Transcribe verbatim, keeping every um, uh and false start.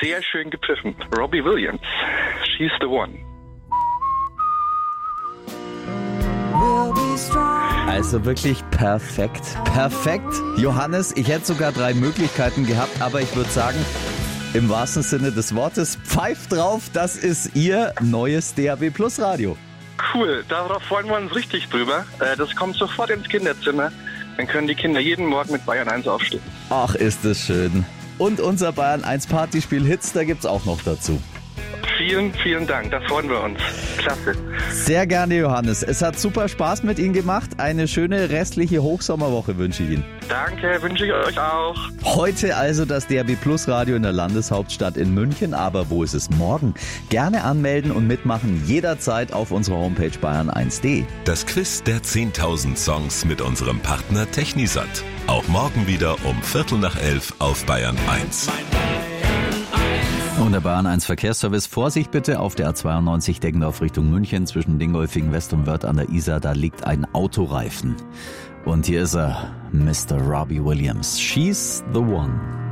Sehr schön gepfiffen. Robbie Williams, She's the One. Also wirklich perfekt. Perfekt. Johannes, ich hätte sogar drei Möglichkeiten gehabt, aber ich würde sagen, im wahrsten Sinne des Wortes, pfeift drauf, das ist Ihr neues D A B Plus Radio. Cool, darauf freuen wir uns richtig drüber. Das kommt sofort ins Kinderzimmer. Dann können die Kinder jeden Morgen mit Bayern eins aufstehen. Ach, ist das schön. Und unser Bayern eins Partyspiel Hits, da gibt's auch noch dazu. Vielen, vielen Dank, da freuen wir uns. Klasse. Sehr gerne, Johannes. Es hat super Spaß mit Ihnen gemacht. Eine schöne restliche Hochsommerwoche wünsche ich Ihnen. Danke, wünsche ich euch auch. Heute also das D A B Plus Radio in der Landeshauptstadt in München. Aber wo ist es morgen? Gerne anmelden und mitmachen jederzeit auf unserer Homepage bayern eins punkt de. Das Quiz der zehntausend Songs mit unserem Partner Technisat. Auch morgen wieder um Viertel nach elf auf Bayern eins. Und der Bayern eins Verkehrsservice. Vorsicht bitte auf der A zweiundneunzig Deggendorf Richtung München zwischen Dingolfing West und Wörth an der Isar. Da liegt ein Autoreifen. Und hier ist er, Mister Robbie Williams. She's the One.